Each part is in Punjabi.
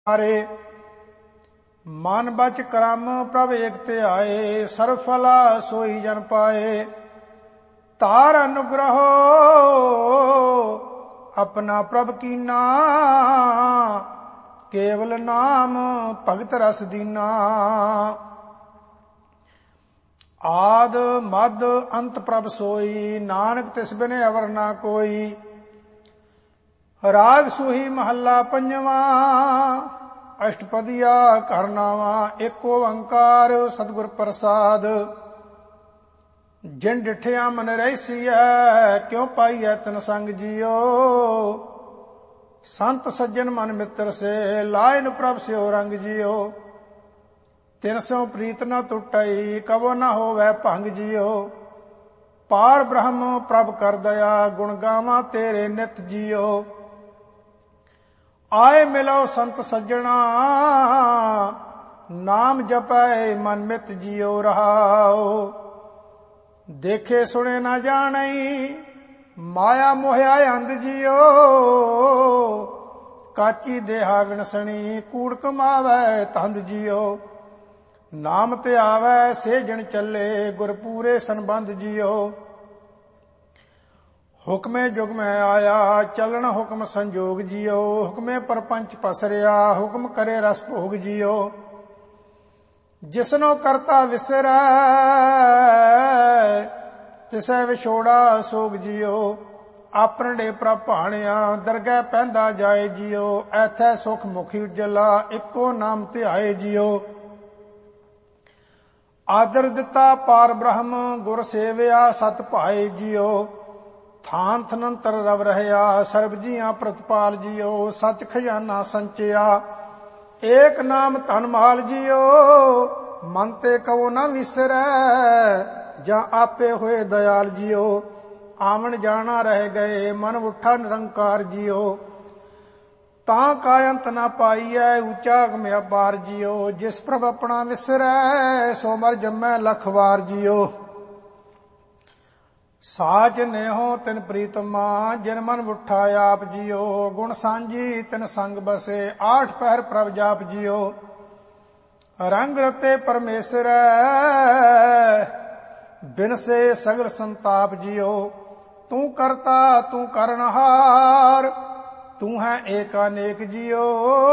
ਹਾਰੇ ਮਨ ਬਚ ਕਰਮ ਪ੍ਰਭ ਏਕ ਧਿਆਏ, ਸਰਬ ਫਲਾ ਸੋਈ ਜਨ ਪਾਏ। ਤਾਰ ਅਨੁਗ੍ਰਹੋ ਆਪਣਾ ਪ੍ਰਭ ਕੀਨਾ, ਕੇਵਲ ਨਾਮ ਭਗਤ ਰਸ ਦੀਨਾ। ਆਦ ਮਦ ਅੰਤ ਪ੍ਰਭ ਸੋਈ, ਨਾਨਕ ਤਿਸ ਬਿਨ ਅਵਰ ਨਾ ਕੋਈ। ਰਾਗ ਸੂਹੀ ਮਹੱਲਾ ਪੰਜਵਾਂ, ਅਸ਼ਟਪਦੀਆ ਘਰ ਨਾਵਾਂ। ਏਕ ਓੰਕਾਰ ਸਤਿਗੁਰ ਪ੍ਰਸਾਦ, ਜਿਨ ਡਿਠਿਆ ਮਨ ਰਹਿਸੀਐ, ਕਿਉ ਪਾਈਐ ਤਨ ਸੰਗ ਜੀਓ। ਸੰਤ ਸੱਜਣ ਮਨ ਮਿੱਤਰ ਸੇ, ਲਾਇਨ ਪ੍ਰਭ ਸਿਓ ਰੰਗ ਜੀਓ। ਤਿਨ ਸਿਉ ਪ੍ਰੀਤ ਨ ਟੁੱਟਈ, ਕਬੋ ਨ ਹੋਵੈ ਭੰਗ ਜੀਓ। ਪਾਰ ਬ੍ਰਹਮ ਪ੍ਰਭ ਕਰ ਦਇਆ, ਗੁਣ ਗਾਵਾਂ ਤੇਰੇ ਨਿਤ ਜੀਓ। ਆਏ ਮਿਲੋ ਸੰਤ ਸੱਜਣਾ, ਨਾਮ ਜਪੈ ਮਨ ਮਿਤ ਜੀਓ ਰਹਾਓ। ਦੇਖੇ ਸੁਣੇ ਨਾ ਜਾਣਈ, ਮਾਇਆ ਮੋਹਿਆ ਅੰਧ ਜੀਓ। ਕਾਚੀ ਦੇਹਾ ਵਿਣਸਣੀ, ਕੂੜ ਕਮਾਵੈ ਤੰਦ ਜੀਓ। ਨਾਮ ਤੇ ਆਵੈ ਸੇਜਣ ਚੱਲੇ, ਗੁਰ ਪੂਰੇ ਸੰਬੰਧ ਜੀਓ। ਹੁਕਮੇ ਜੁਗਮੈ ਆਇਆ, ਚੱਲਣ ਹੁਕਮ ਸੰਜੋਗ ਜੀਓ। ਹੁਕਮੇ ਪਰਪੰਚ ਪਸਰਿਆ, ਹੁਕਮ ਕਰੇ ਰਸ ਭੋਗ ਜੀਓ। ਜਿਸਨੋ ਕਰਤਾ ਵਿਸਰੈ, ਤਿਸੈ ਵਿਛੋੜਾ ਸੋਗ ਜੀਓ। ਆਪਣੜੇ ਪ੍ਰਭ ਭਾਣਿਆ, ਦਰਗਹਿ ਪੈਂਦਾ ਜਾਏ ਜੀਓ। ਐਥੈ ਸੁਖ ਮੁਖੀ ਉਜਲਾ, ਇੱਕੋ ਨਾਮ ਧਿਆਏ ਜੀਓ। ਆਦਰ ਦਿੱਤਾ ਪਾਰ ਬ੍ਰਹਮ, ਗੁਰ ਸੇਵਿਆ ਸਤ ਭਾਏ ਜੀਓ। ਥਾਨ ਥਨੰਤਰ ਰਵ ਰਹਿਆ, ਸਰਬ ਜੀਆਂ ਪ੍ਰਤਪਾਲ ਜੀਓ। ਸਚ ਖਜ਼ਾਨਾ ਸੰਚਿਆ, ਏਕ ਨਾਮ ਧਨ ਮਾਲ ਜੀਓ। ਮਨ ਤੇ ਕਉ ਨ ਵਿਸਰੈ, ਜਾਂ ਆਪੇ ਹੋਏ ਦਇਆਲ ਜੀਓ। ਆਵਣ ਜਾਣਾ ਰਹਿ ਗਏ, ਮਨ ਉਠਾ ਨਿਰੰਕਾਰ ਜੀਓ। ਤਾਂ ਕਾ ਅੰਤ ਨ ਪਾਈਐ, ਉੱਚਾ ਅਗਮ ਅਪਾਰ ਜੀਓ। ਜਿਸ ਪ੍ਰਭ ਆਪਣਾ ਵਿਸਰੈ, ਸੋ ਮਰ ਜੰਮੈ ਲੱਖ ਵਾਰ ਜੀਓ। ਸਾਚ ਨੇਹੋ ਤਿਨ ਪ੍ਰੀਤਮਾ, ਜਿਨ ਮਨ ਉਠਾ ਆਪ ਜੀਓ। ਗੁਣ ਸਾਂਝੀ ਤਿਨ ਸੰਗ ਬਸੇ, ਆਠ ਪਹਿਰ ਪ੍ਰਭ ਜਾਪ ਜੀਓ। ਰੰਗ ਰਤੇ ਪਰਮੇਸ਼ਰੈ, ਬਿਨਸੇ ਸਗਲ ਸੰਤਾਪ ਜੀਓ। ਤੂੰ ਕਰਤਾ ਤੂੰ ਕਰਨਹਾਰ, ਤੂੰ ਹੈ ਏਕ ਅਨੇਕ ਜੀਓ।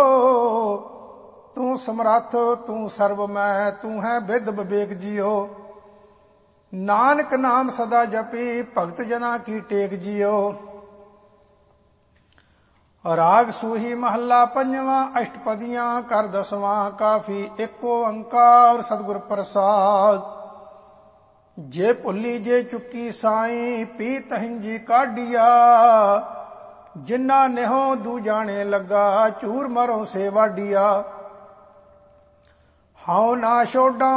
ਤੂੰ ਸਮਰੱਥ ਤੂੰ ਸਰਬਮੈ, ਤੂੰ ਹੈ ਵਿਦ ਵਿਵੇਕ ਜੀਓ। ਨਾਨਕ ਨਾਮ ਸਦਾ ਜਪੀ, ਭਗਤ ਜਨਾ ਕੀ ਟੇਕ ਜੀਓ। ਰਾਗ ਸੂਹੀ ਮਹੱਲਾ ਪੰਜਵਾਂ, ਅਸ਼ਟਪਦੀਆਂ ਕਰ ਦਸਵਾਂ। ਕਾਫੀ ਏਕ ਓੰਕਾਰ ਸਤਿਗੁਰ ਪ੍ਰਸਾਦ। ਜੇ ਭੁੱਲੀ ਜੇ ਚੁੱਕੀ ਸਾਈਂ, ਪੀ ਤਹਿੰਜੀ ਕਾਢੀਆ। ਜਿਨਾ ਨਿਹੋ ਦੂ ਜਾਣੇ ਲੱਗਾ, ਝੂਰ ਮਰੋ ਸੇ ਵਾਢੀਆ। ਹਉ ਨਾ ਛੋਡਾਂ